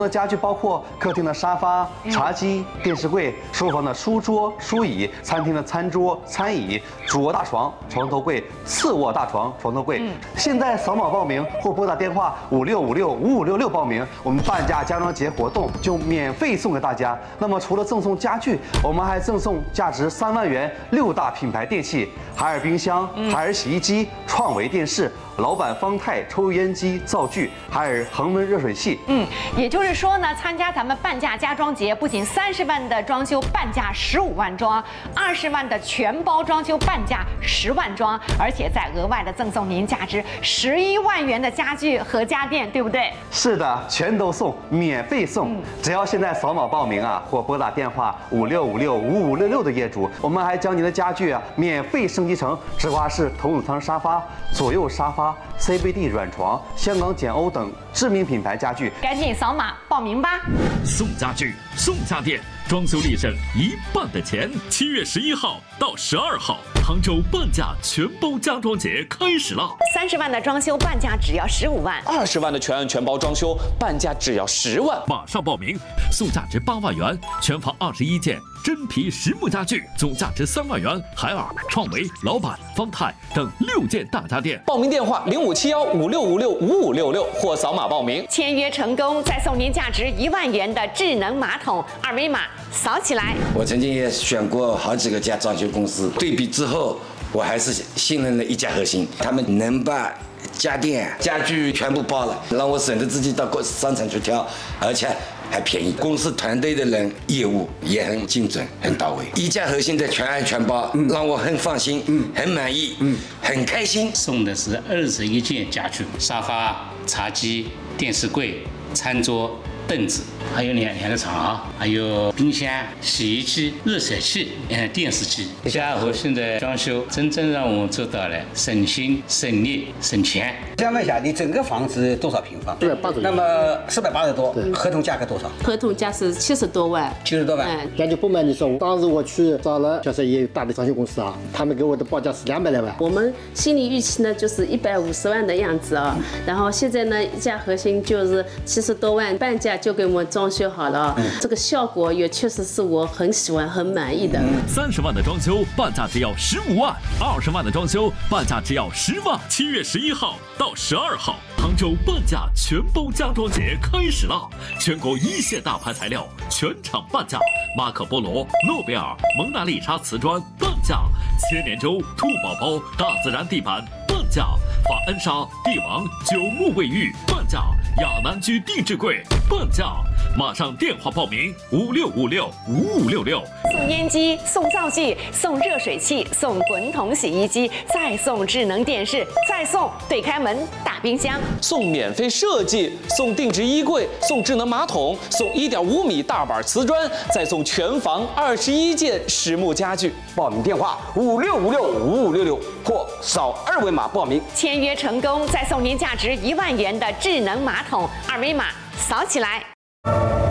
家具包括客厅的沙发、茶几、电视柜，书房的书桌、书椅，餐厅的餐桌、餐椅，主卧大床、床头柜，次卧大床、床头柜。现在扫码报名或拨打电话56565566报名，我们半价家装节活动就免费送给大家。那么除了赠送家具，我们还赠送价值3万元6大品牌电器：海尔冰箱、海尔洗衣机、创维电视、老板方太抽油烟机、灶具，海尔恒温热水器。 也就是说呢，参加咱们半价家装节，不仅30万的装修半价15万装，20万的全包装修半价10万装，而且再额外的赠送您价值11万元的家具和家电，对不对？ 是的，全都送，免费送。只要现在扫码报名啊，或拨打电话56565566的业主，我们还将您的家具啊免费升级成直滑式头等舱沙发、左右沙发、CBD 软床、香港简欧等知名品牌家具。 赶紧扫码报名吧！ 送家具，送家电，装修立省1半的钱。7月11号到12号，杭州半价全包家装节开始了。 30万的装修半价只要15万 ，20万的全包装修半价只要10万。 马上报名，送价值8万元，全房21件真皮实木家具，总价值3万元。海尔、创维、老板、方太等6件大家电。 报名电话057156565566或扫码报名。 签约成功，再送您价值1万元的智能马桶，二维码扫起来。 我曾经也选过好几个家装修公司，对比之后，我还是信任了一家核心，他们能把家电、家具全部包了，让我省得自己到商场去挑，而且还便宜。公司团队的人业务也很精准、很到位。一家核心的全案全包，让我很放心、很满意、很开心。 送的是21件家具，沙发、茶几、电视柜、餐桌、凳子，还有两个床，还有冰箱、洗衣机、热水器、电视机。家和现在装修真正让我们做到了省心、省力、省钱。 想问一下，你整个房子多少平方 ？480。 那么480多，合同价格多少？ 合同价是70多万。 70多万。 感觉不瞒你说，当时我去找了就是也有大的装修公司啊，他们给我的报价是200来万。 我们心理预期呢就是150万的样子啊，然后现在呢一家核心就是70多万，半价就给我们装修好了，这个效果也确实是我很喜欢、很满意的。 30万的装修半价只要15万，20万的装修半价只要10万。7月11号到12号，杭州半价全包家装节开始了，全国1线大牌材料全场半价，马可波罗、诺贝尔、蒙娜丽莎瓷砖半价，千年舟、兔宝宝、大自然地板半价，法恩莎、帝王、9木卫浴半价，亚南居定制柜半价。马上电话报名56565566。 送烟机，送灶具，送热水器，送滚筒洗衣机，再送智能电视，再送对开门大冰箱， 送免费设计，送定制衣柜，送智能马桶，送1.5米大板瓷砖，再送全房21件实木家具。 报名电话56565566或扫2维码报名。 签约成功，再送您价值1万元的智能马桶，二维码扫起来。